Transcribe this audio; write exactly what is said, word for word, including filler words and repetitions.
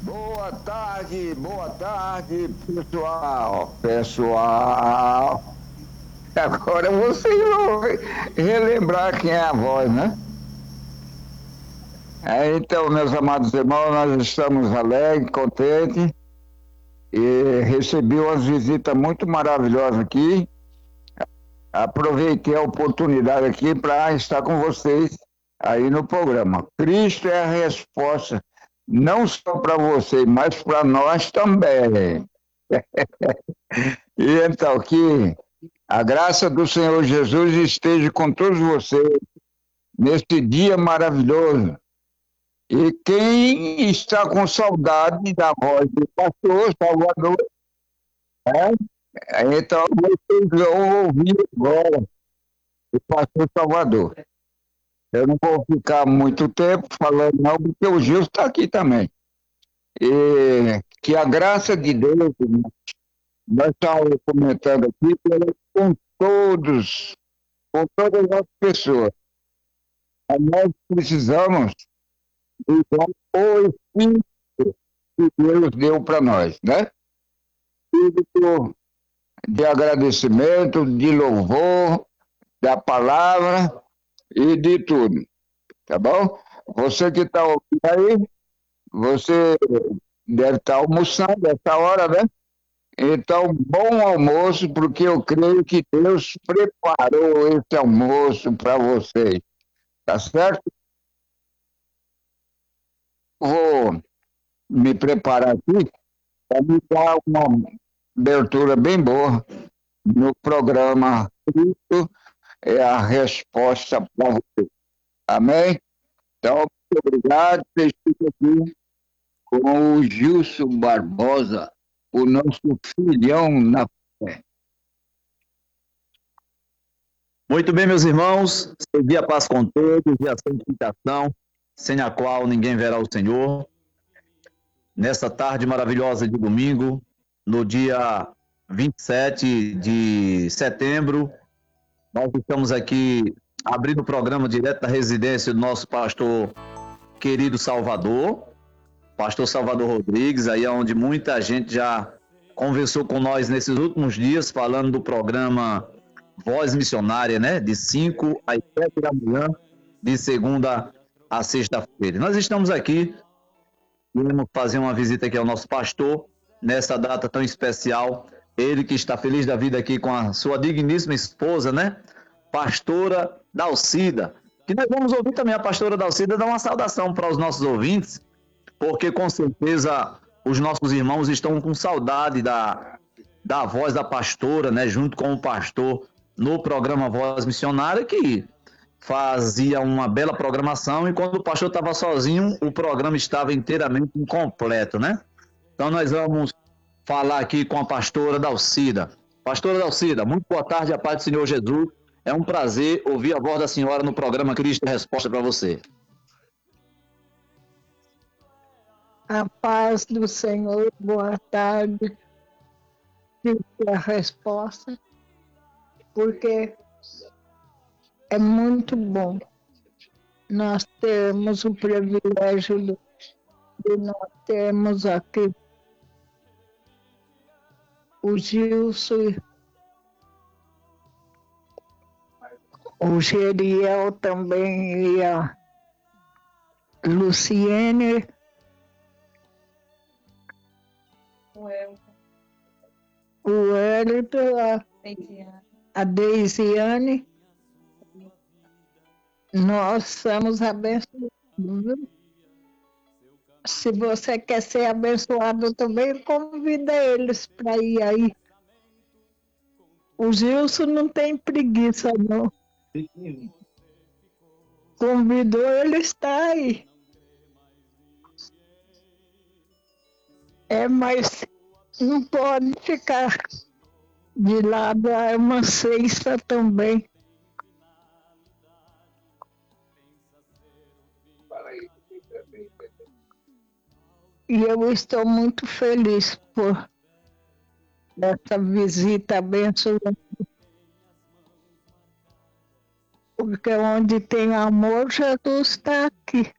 Boa tarde, boa tarde, pessoal. Pessoal, agora vocês vão relembrar quem é a voz, né? É, então, meus amados irmãos, nós estamos alegres, contentes e recebi umas visitas muito maravilhosas aqui. Aproveitei a oportunidade aqui para estar com vocês aí no programa. Cristo é a resposta, não só para vocês, mas para nós também. E então, que a graça do Senhor Jesus esteja com todos vocês neste dia maravilhoso. E quem está com saudade da voz do pastor Salvador, né? Então vocês vão ouvir agora o pastor Salvador. Eu não vou ficar muito tempo falando, não, porque o Gil está aqui também. E que a graça de Deus, nós estamos comentando aqui, com todos, com todas as pessoas. Mas nós precisamos usar o Espírito que Deus deu para nós, né? Espírito de agradecimento, de louvor, da palavra e de tudo, tá bom? Você que está ouvindo aí, você deve estar almoçando essa hora, né? Então, bom almoço, porque eu creio que Deus preparou esse almoço para vocês, tá certo? Vou me preparar aqui para me dar uma abertura bem boa no programa Cristo é a resposta para você. Amém? Então, muito obrigado. Vocês ficam aqui com o Gilson Barbosa, o nosso filhão na fé. Muito bem, meus irmãos, segui a paz com todos e a santificação, sem a qual ninguém verá o Senhor. Nesta tarde maravilhosa de domingo, no dia vinte e sete de setembro, nós estamos aqui abrindo o programa direto da residência do nosso pastor querido Salvador, pastor Salvador Rodrigues, aí onde muita gente já conversou com nós nesses últimos dias, falando do programa Voz Missionária, né? De cinco às sete da manhã, de segunda a sexta-feira. Nós estamos aqui, vamos fazer uma visita aqui ao nosso pastor, nessa data tão especial. Ele que está feliz da vida aqui com a sua digníssima esposa, né? Pastora Dalcida. Que nós vamos ouvir também a pastora Dalcida dar uma saudação para os nossos ouvintes, porque com certeza os nossos irmãos estão com saudade da, da voz da pastora, né? Junto com o pastor no programa Voz Missionária, que fazia uma bela programação, e quando o pastor estava sozinho, o programa estava inteiramente incompleto, né? Então nós vamos falar aqui com a pastora Dalcida. Pastora Dalcida, muito boa tarde, a paz do Senhor Jesus. É um prazer ouvir a voz da senhora no programa Cristo é Resposta para você. A paz do Senhor, boa tarde. Cristo é a resposta, porque é muito bom nós termos o privilégio de, de nós termos aqui o Gilson, o Geriel também e a Luciene, o Hélito, a, a Deisiane. Nós somos abençoados. Se você quer ser abençoado também, convida eles para ir aí. O Gilson não tem preguiça, não. Convidou, ele está aí. É, mas não pode ficar de lado, é uma sexta também. E eu estou muito feliz por essa visita abençoada. Porque onde tem amor, Jesus está aqui.